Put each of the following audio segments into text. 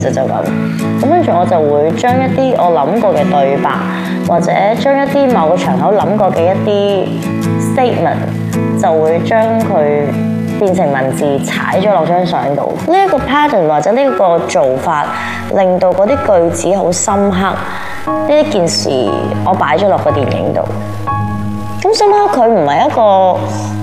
就咁。咁跟住我就會將一啲我諗過嘅對白，或者將一啲某個場口諗過嘅一啲 statement， 就會將佢變成文字踩咗落張相度。呢一個 pattern 或者呢個做法，令到嗰啲句子好深刻。呢一件事我擺咗落個電影度。咁深刻佢唔係一個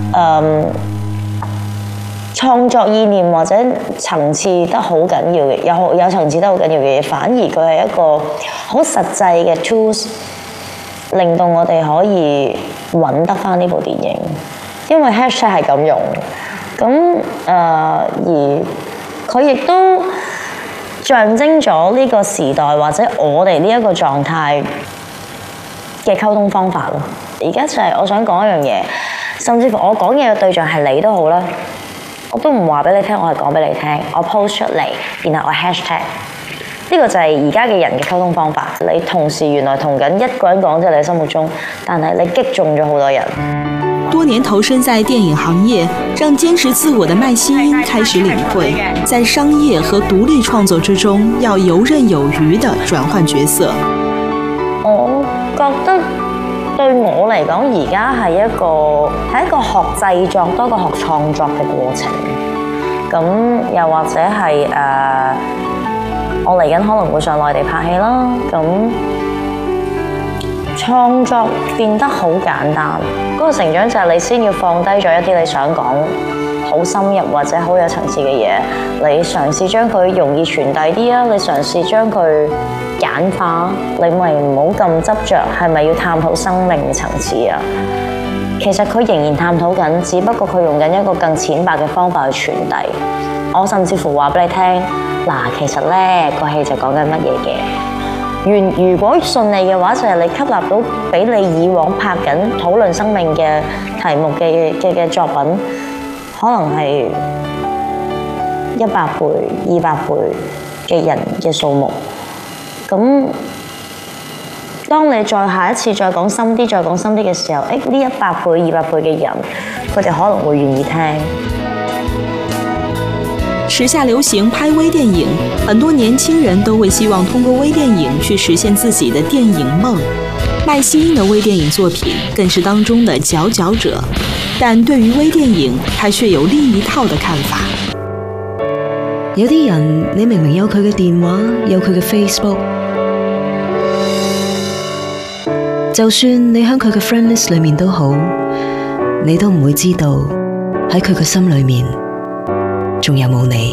創作意念或者層次得好緊要嘅，有層次得好緊要嘅嘢，反而佢係一個好實際嘅 tools， 令到我哋可以揾得翻呢部電影，因為 hashtag 係咁用，咁而佢亦都象徵咗呢個時代或者我哋呢一個狀態嘅溝通方法咯。而家就係我想講一樣嘢，甚至乎我講嘢嘅對象係你都好啦。我都唔話俾你聽，我係講俾你聽，我 post 出嚟，然後我 hashtag， 呢個就係而家嘅人嘅溝通方法。你同時原來同緊一個人講在你心目中，但係你擊中咗好多人。 多年投身在電影行業，讓堅持自我的麥希英開始領會，在商業和獨立創作之中，要游刃有餘地轉換角色。 我覺得對我嚟講，而家係一個學製作多過學創作嘅過程。咁又或者係我嚟緊可能會上內地拍戲啦。咁創作變得好簡單，嗰個成長就係你先要放低咗一啲你想講好深入或者好有層次嘅嘢，你嘗試將佢容易傳遞啲啊，你嘗試將佢簡化，你咪唔好咁執着係咪要探討生命嘅層次啊？其實佢仍然探討緊，只不過佢用緊一個更淺白嘅方法去傳遞。我甚至乎話俾你聽，嗱，其實呢個戲就講緊乜嘢嘅。如果順利嘅話，就係你吸納到比你以往拍緊討論生命嘅題目嘅作品，可能係100倍、200倍嘅人嘅數目。咁當你再下一次再講深啲嘅時候，呢100倍、200倍嘅人，佢哋可能會願意聽。 時下流行拍微電影，很多年輕人都會希望通過微電影去實現自己的電影夢。麥希英的微電影作品更是當中的佼佼者，但對於微電影，他卻有另一套的看法。 有啲人你明明有佢嘅電話，有佢嘅 Facebook， 就算你喺佢嘅 friend list 裏面都好，你都唔會知道喺佢嘅心裏面仲有冇你。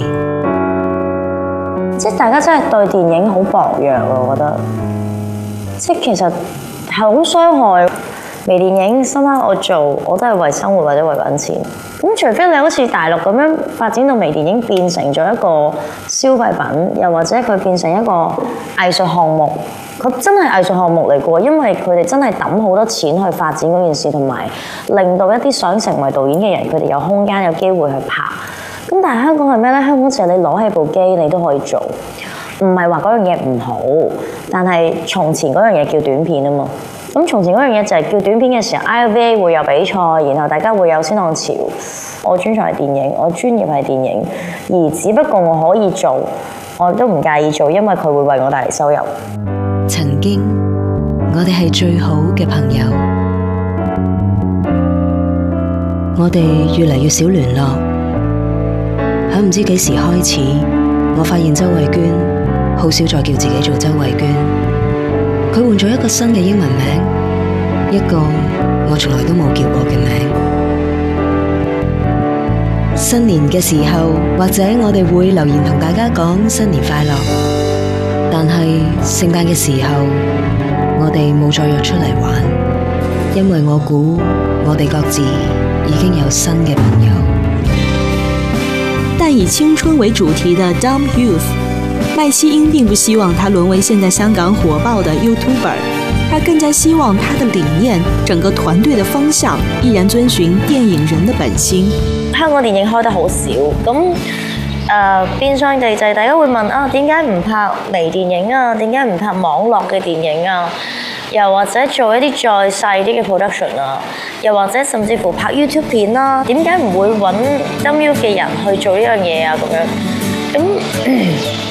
即係大家真係對電影好薄弱，我覺得。即係其實係好傷害。微電影深刻我做，我都係為生活或者為揾錢。咁除非你好似大陸咁樣發展到微電影變成咗一個消費品，又或者佢變成一個藝術項目，佢真係藝術項目嚟嘅，因為佢哋真係抌好多錢去發展嗰件事，同埋令到一啲想成為導演嘅人，佢哋有空間有機會去拍。咁但係香港係咩呢？香港就係你攞起部機你都可以做，唔係話嗰樣嘢唔好，但係從前嗰樣嘢叫短片啊嘛。咁從前嗰樣嘢就係叫短片嘅時候 ，IFA 會有比賽，然後大家會有先浪潮。我專長係電影，我專業係電影，而只不過我可以做，我都唔介意做，因為佢會為我帶嚟收入。 曾經我哋係最好嘅朋友，我哋越嚟越少聯絡。喺唔知幾時開始，我發現周慧娟好少再叫自己做周慧娟。佢換咗一個新嘅英文名，一個我從來都冇叫過嘅名。新年嘅時候，或者我哋會留言同大家講新年快樂，但係聖誕嘅時候，我哋冇再約出嚟玩，因為我估我哋各自已經有新嘅朋友。 但以青春為主題的 Dumb Youth，麥希英並不希望他淪為現在香港火爆的 YouTuber， 他更加希望他的理念、整個團隊的方向依然遵循電影人的本心。 香港電影開得好少，咁變相地就係大家會問啊，點解唔拍微電影啊？點解唔拍網絡嘅電影啊？又或者做一啲再細啲嘅 production 啊？又或者甚至乎拍 YouTube 片啦？點解唔會揾 Dumb Youth 嘅人去做呢樣嘢啊？咁樣咁。